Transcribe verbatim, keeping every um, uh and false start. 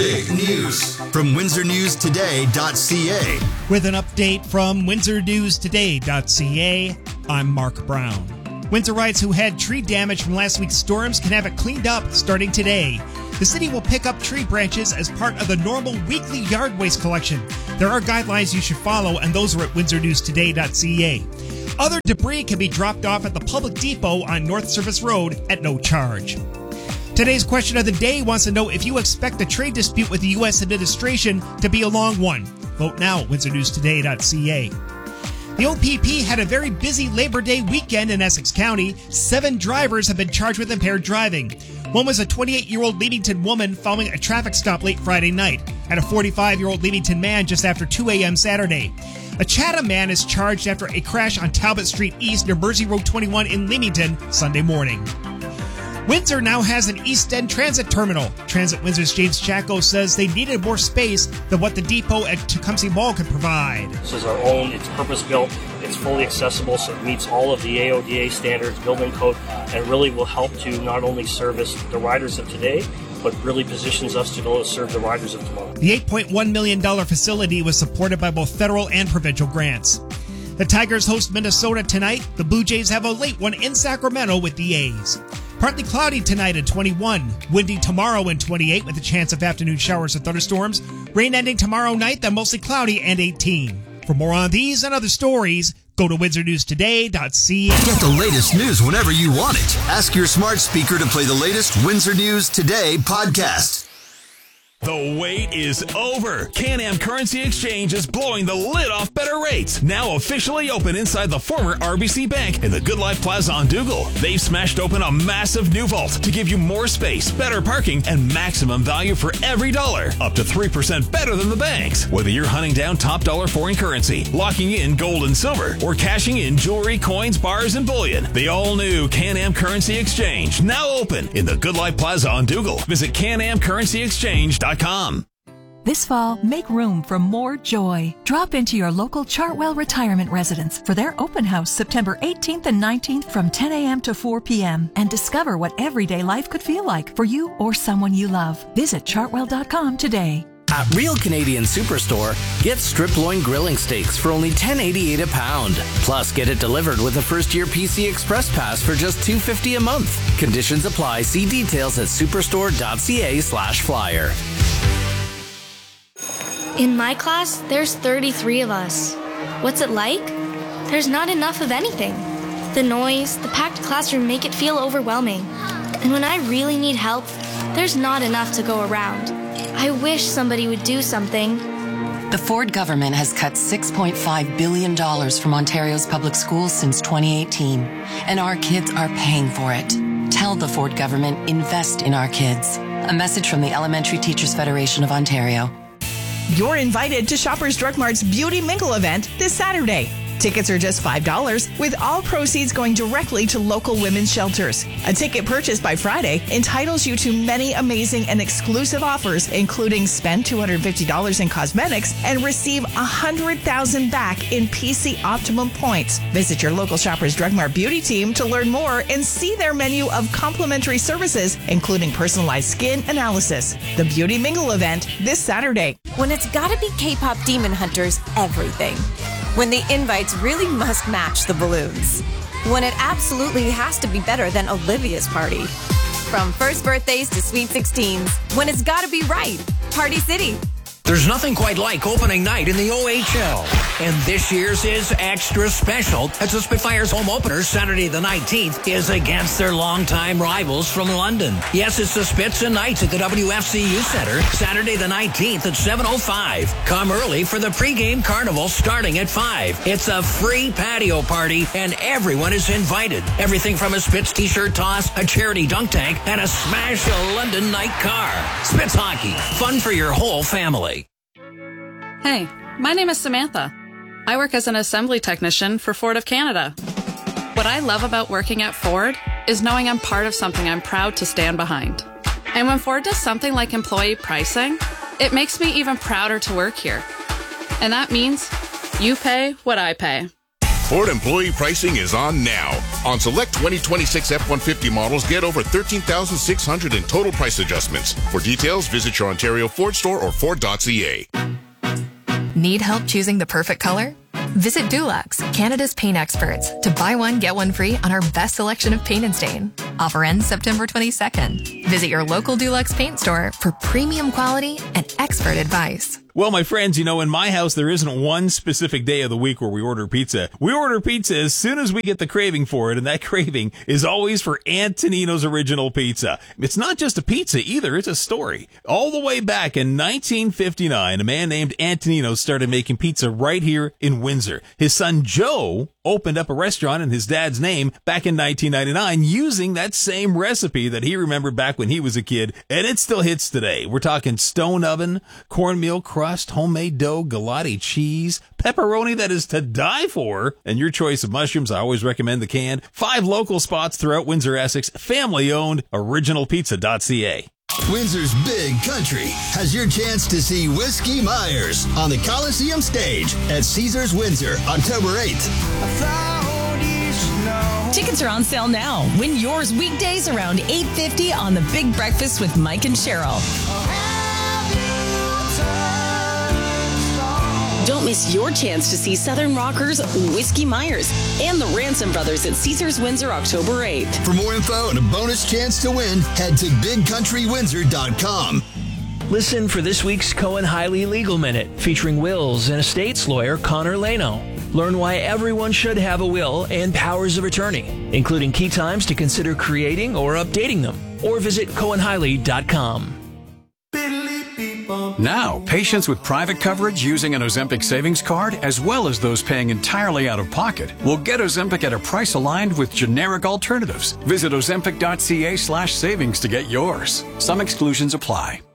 big news from Windsor News Today dot C A. With an update from Windsor News Today dot C A, I'm Mark Brown. Windsorites who had tree damage from last week's storms can have it cleaned up starting today. The city will pick up tree branches as part of the normal weekly yard waste collection. There are guidelines you should follow, and those are at Windsor News Today dot C A. Other debris can be dropped off at the Public Depot on North Service Road at no charge. Today's question of the day wants to know if you expect a trade dispute with the U S administration to be a long one. Vote now at Windsor News Today dot C A. The O P P had a very busy Labor Day weekend in Essex County. Seven drivers have been charged with impaired driving. One was a twenty-eight-year-old Leamington woman following a traffic stop late Friday night, and a forty-five-year-old Leamington man just after two a.m. Saturday. A Chatham man is charged after a crash on Talbot Street East near Mersey Road twenty-one in Leamington Sunday morning. Windsor now has an East End transit terminal. Transit Windsor's James Chacko says they needed more space than what the depot at Tecumseh Mall could provide. This is our own, it's purpose-built, it's fully accessible, so it meets all of the A O D A standards, building code, and really will help to not only service the riders of today, but really positions us to go to serve the riders of tomorrow. The eight point one million dollars facility was supported by both federal and provincial grants. The Tigers host Minnesota tonight. The Blue Jays have a late one in Sacramento with the A's. Partly cloudy tonight at twenty-one. Windy tomorrow in twenty-eight with a chance of afternoon showers or thunderstorms. Rain ending tomorrow night, then mostly cloudy and eighteen. For more on these and other stories, go to Windsor News Today dot C A. Get the latest news whenever you want it. Ask your smart speaker to play the latest Windsor News Today podcast. The wait is over. Can-Am Currency Exchange is blowing the lid off better rates. Now officially open inside the former R B C Bank in the Good Life Plaza on Dougal. They've smashed open a massive new vault to give you more space, better parking, and maximum value for every dollar. Up to three percent better than the banks. Whether you're hunting down top dollar foreign currency, locking in gold and silver, or cashing in jewelry, coins, bars, and bullion, the all-new Can-Am Currency Exchange now open in the Good Life Plaza on Dougal. Visit can am currency exchange dot com. This fall, make room for more joy. Drop into your local Chartwell Retirement Residence for their open house September eighteenth and nineteenth from ten a.m. to four p.m. and discover what everyday life could feel like for you or someone you love. Visit chartwell dot com today. At Real Canadian Superstore, get strip loin grilling steaks for only ten eighty-eight a pound. Plus, get it delivered with a first-year P C Express Pass for just two fifty a month. Conditions apply. See details at superstore dot c a slash flyer. In my class, there's thirty-three of us. What's it like? There's not enough of anything. The noise, the packed classroom make it feel overwhelming. And when I really need help, there's not enough to go around. I wish somebody would do something. The Ford government has cut six point five billion dollars from Ontario's public schools since twenty eighteen, and our kids are paying for it. Tell the Ford government, invest in our kids. A message from the Elementary Teachers Federation of Ontario. You're invited to Shoppers Drug Mart's Beauty Mingle event this Saturday. Tickets are just five dollars, with all proceeds going directly to local women's shelters. A ticket purchased by Friday entitles you to many amazing and exclusive offers, including spend two hundred fifty dollars in cosmetics and receive one hundred thousand dollars back in P C Optimum points. Visit your local Shoppers Drug Mart beauty team to learn more and see their menu of complimentary services, including personalized skin analysis. The Beauty Mingle event this Saturday. When it's gotta be K-pop Demon Hunters, everything. When the invites really must match the balloons. When it absolutely has to be better than Olivia's party. From first birthdays to sweet sixteens, when it's gotta be right, Party City. There's nothing quite like opening night in the O H L. And this year's is extra special as the Spitfires home opener Saturday the nineteenth is against their longtime rivals from London. Yes, it's the Spits and Knights at the W F C U Center Saturday the nineteenth at seven oh five. Come early for the pregame carnival starting at five. It's a free patio party and everyone is invited. Everything from a Spits t-shirt toss, a charity dunk tank, and a smash a London night car. Spits Hockey, fun for your whole family. Hey, my name is Samantha. I work as an assembly technician for Ford of Canada. What I love about working at Ford is knowing I'm part of something I'm proud to stand behind. And when Ford does something like employee pricing, it makes me even prouder to work here. And that means you pay what I pay. Ford employee pricing is on now. On select twenty twenty-six F one fifty models, get over thirteen thousand six hundred in total price adjustments. For details, visit your Ontario Ford store or Ford dot C A. Need help choosing the perfect color? Visit Dulux, Canada's paint experts, to buy one, get one free on our best selection of paint and stain. Offer ends September twenty-second. Visit your local Dulux paint store for premium quality and expert advice. Well, my friends, you know, in my house, there isn't one specific day of the week where we order pizza. We order pizza as soon as we get the craving for it, and that craving is always for Antonino's Original Pizza. It's not just a pizza either, it's a story. All the way back in nineteen fifty-nine, a man named Antonino started making pizza right here in Windsor. His son Joe opened up a restaurant in his dad's name back in nineteen ninety-nine using that same recipe that he remembered back when he was a kid, and it still hits today. We're talking stone oven, cornmeal crust, homemade dough, galati cheese, pepperoni that is to die for, and your choice of mushrooms. I always recommend the canned. Five local spots throughout Windsor, Essex, family-owned, original pizza dot C A. Windsor's Big Country has your chance to see Whiskey Myers on the Coliseum stage at Caesars Windsor, October eighth. Tickets are on sale now. Win yours weekdays around eight fifty on The Big Breakfast with Mike and Cheryl. Don't miss your chance to see Southern Rockers Whiskey Myers and the Ransom Brothers at Caesars Windsor, October eighth. For more info and a bonus chance to win, head to big country windsor dot com. Listen for this week's Cohen Hiley Legal Minute, featuring wills and estates lawyer Connor Leno. Learn why everyone should have a will and powers of attorney, including key times to consider creating or updating them. Or visit cohen hiley dot com. Now, patients with private coverage using an Ozempic savings card, as well as those paying entirely out of pocket, will get Ozempic at a price aligned with generic alternatives. Visit ozempic dot C A slash savings to get yours. Some exclusions apply.